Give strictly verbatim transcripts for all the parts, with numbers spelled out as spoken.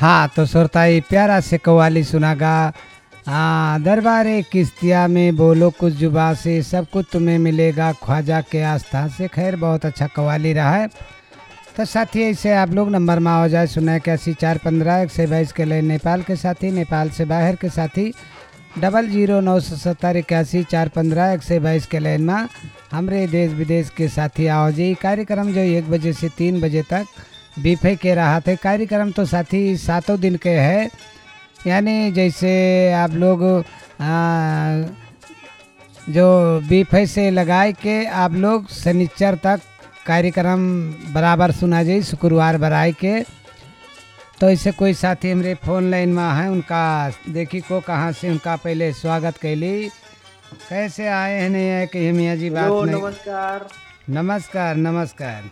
हाँ तो सुरताई प्यारा से कव्वाली सुनागा। हाँ दरबारे किश्तिया में बोलो कुछ जुबा से सब कुछ तुम्हें मिलेगा ख्वाजा के आस्था से। खैर बहुत अच्छा कव्वाली रहा है। तो साथी ऐसे आप लोग नंबर में हो जाए सुना इक्यासी चार पंद्रह एक सौ बाईस के लिए नेपाल के साथी, नेपाल से बाहर के साथी डबल जीरो नौ सौ सत्तर इक्यासी चार पंद्रह एक सौ बाईस के लाइन में हमरे देश विदेश के साथी आओ जी। कार्यक्रम जो एक बजे से तीन बजे तक बीफे के रहा थे। कार्यक्रम तो साथी सातों दिन के है, यानी जैसे आप लोग आ, जो बीफे से लगाए के आप लोग शनिचर तक कार्यक्रम बराबर सुना जाए, शुक्रवार बराए के। तो ऐसे कोई साथी हमारे फोन लाइन में है, उनका देखी को कहाँ से उनका पहले स्वागत कैली। कैसे आए हैं नहीं है कि मियाँ जी बात नहीं। नमस्कार नमस्कार नमस्कार।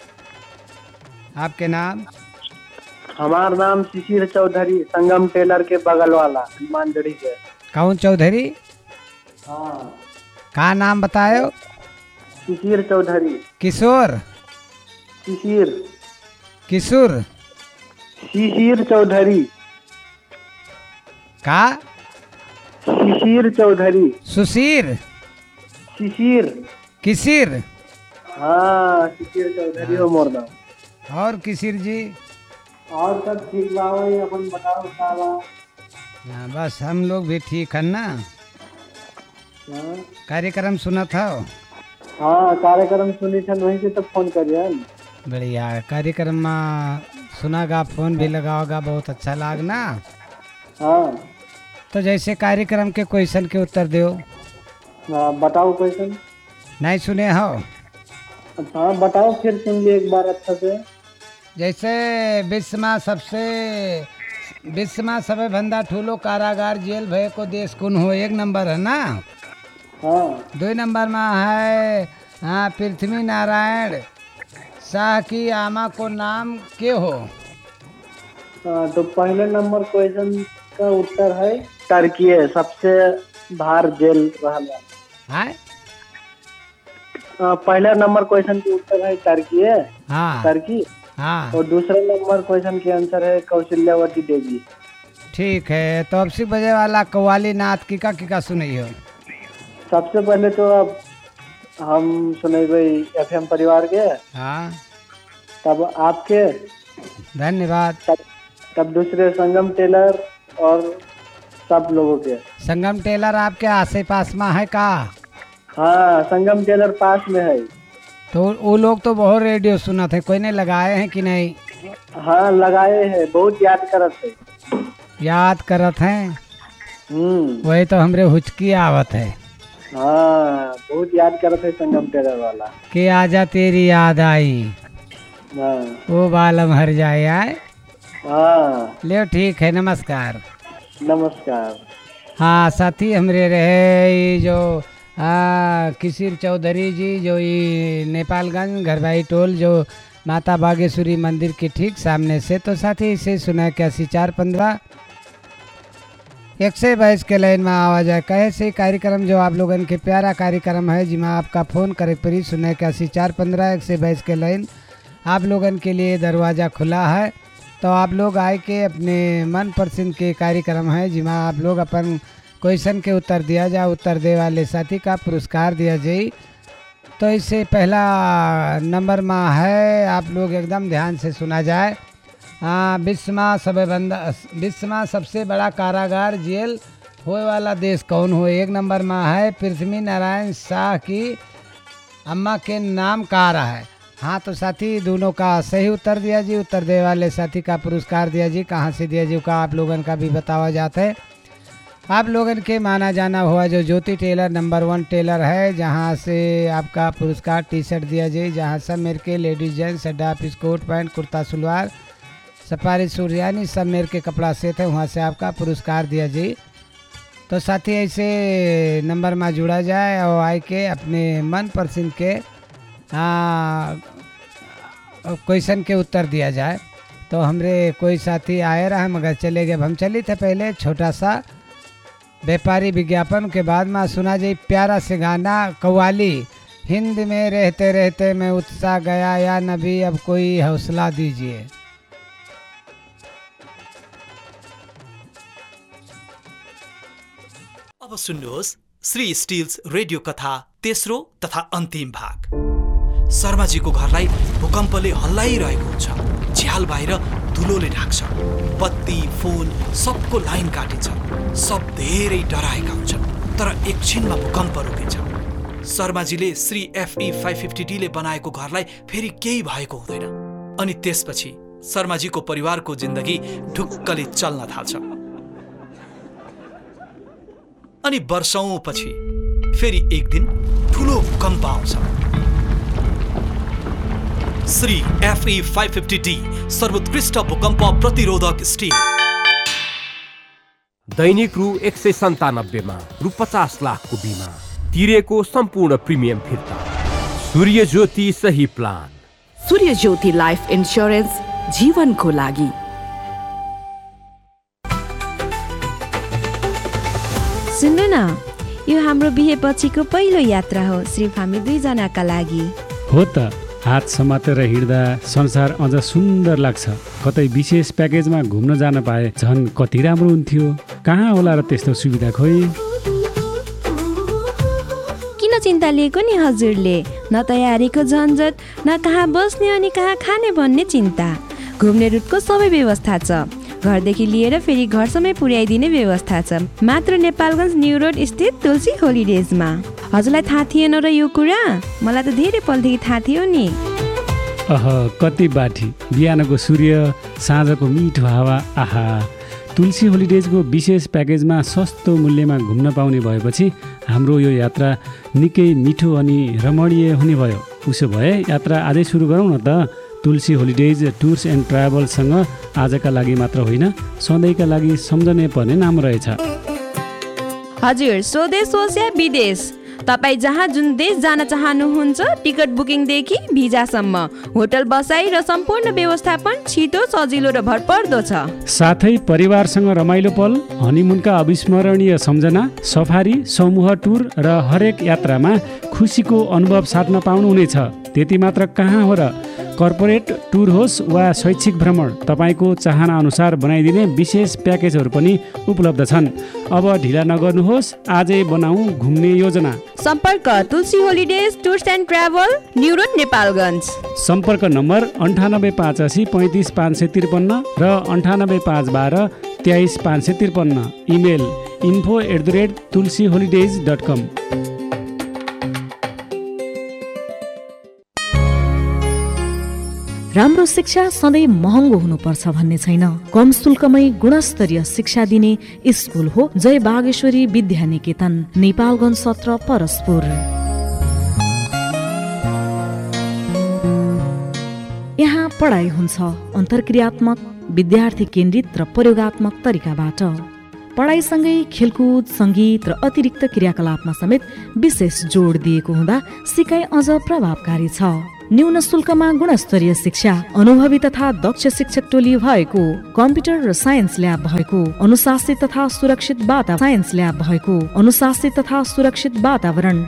आपके नाम? हमार नाम शिशिर चौधरी, संगम टेलर के बगल वाला हनुमानगढ़ी के। कौन चौधरी? हाँ का नाम बतायो? शिशिर चौधरी। किशोर? शिशिर किशोर शिशिर चौधरी। का? शिशिर चौधरी। सुशीर? शिशिर किसिर? हाँ शिशिर चौधरी हो मोर नाम। और किसिर जी? और सब ठीक बा वही, अपन बताओ का बा? हाँ बस हम लोग भी ठीक है ना। हाँ कार्यक्रम सुना था? हाँ कार्यक्रम सुनी थन वहीं से तो फोन करिए। बढ़िया कार्यक्रम में सुनागा, फोन भी लगाओगा, बहुत अच्छा लागना। हाँ तो जैसे कार्यक्रम के क्वेश्चन के उत्तर दो। हाँ बताओ क्वेश्चन। नहीं सुने हो? हाँ बताओ फिर सुन लिए एक बार अच्छा से। जैसे विश्व में सबसे विश्व में सबे भंदा ठूलो कारागार जेल भय को देश कौन हो? एक नंबर है ना। हाँ दो नंबर में है हाँ पृथ्वी नारायण शाह की आमा को नाम के हो? हाँ, तो पहले नंबर क्वेश्चन का उत्तर है टर्की है, सबसे बाहर जेल रहला। है पहला नंबर क्वेश्चन के उत्तर है टर्की है। हाँ टर्की। हाँ और दूसरे नंबर क्वेश्चन के आंसर है कौशल्यावती देवी। ठीक है। तो अब सी बजे वाला कव्वाली नाथ की का की का सुनई हो? सबसे पहले तो अब हम सुनेबे एफएम परिवार के, हाँ तब आपके, धन्यवाद। तब तब दूसरे संगम टेलर और सब लोगों के। संगम टेलर आपके आसे पास में है का? हाँ संगम टेलर पास में है। तो वो लोग तो बहुत रेडियो सुना थे, कोई ने लगाए हैं कि नहीं? हाँ लगाए हैं, बहुत याद करत है। याद करत हैं? हम्म वही तो हमरे हुचकी आवत है हाँ बहुत याद करत है संगम टेलर वाला। कि आजा तेरी याद आई हाँ वो बालम हर जाए आए। हाँ ले ठीक है, नमस्कार। नमस्कार। हाँ साथी हमरे रहे ये जो आ, किसिर चौधरी जी, जो ये नेपालगंज घरबाई टोल जो माता बागेश्वरी मंदिर के ठीक सामने से। तो साथी इसे सुना इक्यासी चार पंद्रह एक सौ बाईस के लाइन में आवाज है। कहे से कार्यक्रम जो आप लोगन के प्यारा कार्यक्रम है जिसमें आपका फ़ोन करे परी सुना इक्यासी चार पंद्रह एक सौ बाईस के लाइन आप लोगन के लिए दरवाज़ा खुला है। तो आप लोग आए के अपने मन पसंद के कार्यक्रम है जिसमें आप लोग अपन क्वेश्चन के उत्तर दिया जाए, उत्तर दे वाले साथी का पुरस्कार दिया जाए। तो इससे पहला नंबर में है, आप लोग एकदम ध्यान से सुना जाए। हाँ विश्व में सबे बंदा विश्व में सबसे बड़ा कारागार जेल होए वाला देश कौन हो? एक नंबर में है पृथ्वी नारायण शाह की अम्मा के नाम का रहा है। हाँ तो साथी दोनों का सही उत्तर दिया जी, उत्तर दे वाले साथी का पुरस्कार दिया जी। कहाँ से दिया जी का आप लोगन का भी बतावा जाता है। आप लोगन के माना जाना हुआ जो ज्योति टेलर नंबर वन टेलर है, जहाँ से आपका पुरस्कार टी शर्ट दिया जाए, जहाँ सब मेरे के लेडीज जेंट्स अड्डा piece coat pant kurta salwar safari suit यानी सब मेरे के कपड़ा से थे, वहाँ से आपका पुरस्कार दिया जाए। तो साथी ऐसे नंबर में जुड़ा जाए और आए के अपने मन पसंद के क्वेश्चन के उत्तर दिया जाए। तो हमरे कोई साथी आए रहा मगर चले गए। हम चली थे पहले छोटा सा व्यापारी विज्ञापन के बाद में सुना जाए प्यारा से गाना कव्वाली। हिंद में रहते रहते मैं उत्साह गया या नबी अब कोई हौसला दीजिए। अब सुन्नुहोस् श्री स्टिल्स रेडियो कथा तेस्रो तथा अन्तिम भाग। शर्माजीको घरलाई भूकम्पले हल्लाइरहेको हुन्छ। झ्याल बाहिर धुलोले ढाक्छ। बत्ती फोन सबको लाइन काटिन्छ। सब धेरै डराएका हुन्छन्, तर एकछिनमा भूकम्प रोकिन्छ। शर्माजीले Shri FE five fifty D ले बनाएको घरलाई फेरि केही भएको हुँदैन। अनि त्यसपछि शर्माजीको परिवारको जिन्दगी ढुक्कले चल्न थाल्छ। अनि वर्षौंपछि फेरि एक दिन ठुलो भूकम्प आउँछ। Shri FE five fifty D सर्वोत्कृष्ट भूकम्प प्रतिरोधक स्टिल। दैनिक रु एक सय सन्तानब्बेमा रु पचास लाखको बिमा तिरेको सम्पूर्ण प्रिमियम फिर्ता। सूर्य ज्योति सही प्लान। सूर्य ज्योति लाइफ इन्स्योरेन्स, जीवनको लागि। सुन्नु न, यो हाम्रो बिहेपछिको पहिलो यात्रा हो, सिर्फ हामी दुईजनाका लागि। हो त, हात समातेर हिँड्दा संसार अझ सुन्दर लाग्छ। कतै विशेष प्याकेजमा घुम्न जान पाए झन् कति राम्रो हुन्थ्यो। कहाँ होला र त्यस्तो सुविधा खोइ। किन चिन्ता लिएको नि हजुरले? न तयारीको झन्झट, न कहाँ बस्ने अनि कहाँ खाने भन्ने चिन्ता। घुम्ने रुटको सबै व्यवस्था छ। घरदेखि लिएर फेरि घरसम्मै पुर्याइदिने व्यवस्था छ, मात्र नेपालगञ्ज न्यू रोड स्थित तुलसी होलिडेजमा। हजुरलाई थाहा थिएन र यो कुरा? मलाई त धेरै पलदेखि थाहा थियो नि। अह, कति बाठी। बिहानको सूर्य, साँझको मिठो हावा। आहा, तुलसी होलिडेजको विशेष प्याकेजमा सस्तो मूल्यमा घुम्न पाउने भएपछि हाम्रो यो यात्रा निकै मिठो अनि रमणीय हुने भयो। उसो भए यात्रा आजै सुरु गरौँ न त। तुलसी होलिडेज टुर्स एन्ड ट्राभल्ससँग आजका लागि मात्र होइन, सधैँका लागि सम्झनै पर्ने नाम रहेछ। हजुर, स्वदेश होस् या विदेश, तपाईँ जहाँ जुन देश जान चाहनुहुन्छ, टिकट बुकिङदेखि भिजासम्म, होटल बसाई र सम्पूर्ण व्यवस्थापन छिटो, सजिलो र भरपर्दो छ। साथै परिवारसँग रमाइलो पल, हनिमुनका अविस्मरणीय सम्झना, सफारी, समूह टुर र हरेक यात्रामा खुसीको अनुभव साट्न पाउनुहुनेछ। त्यति मात्र कहाँ हो र, कर्पोरेट टुर होस् वा शैक्षिक भ्रमण, तपाईँको चाहना अनुसार बनाइदिने विशेष प्याकेजहरू पनि उपलब्ध छन्। अब ढिला नगर्नुहोस्, आजै बनाऊ घुम्ने योजना। सम्पर्क तुलसी holidays tours and travel, new road, Nepalgunj. सम्पर्क नम्बर अन्ठानब्बे पाँच असी पैँतिस पाँच सय त्रिपन्न र अन्ठानब्बे पाँच बाह्र तेइस पाँच सय त्रिपन्न। Email info at the rate Tulsi holidays डट कम। राम्रो शिक्षा सधैँ महँगो हुनुपर्छ भन्ने छैन। कम शुल्कमै गुणस्तरीय शिक्षा दिने स्कुल हो जय बागेश्वरी विद्या निकेतन, नेपालगञ्ज सत्र, परस्पुर। यहाँ पढाइ हुन्छ अन्तर्क्रियात्मक, विद्यार्थी केन्द्रित र प्रयोगात्मक तरिकाबाट। पढाइसँगै खेलकुद, सङ्गीत र अतिरिक्त क्रियाकलापमा समेत विशेष जोड दिएको हुँदा सिकाइ अझ प्रभावकारी छ। न्यून शुल्कमा गुणस्तरीय शिक्षा, अनुभवी तथा दक्ष शिक्षक टोली भएको, कम्प्युटर र साइन्स ल्याब भएको, अनुशासित तथा सुरक्षित वातावरण साइन्स ल्याब भएको अनुशासित तथा सुरक्षित वातावरण